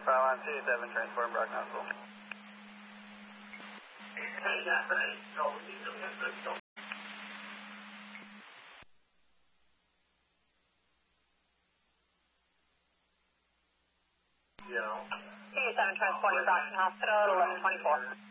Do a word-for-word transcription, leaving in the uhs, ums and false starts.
Well, I'm T seven transporting Brock Hospital. T seven transporting Brock Hospital, eleven twenty-four.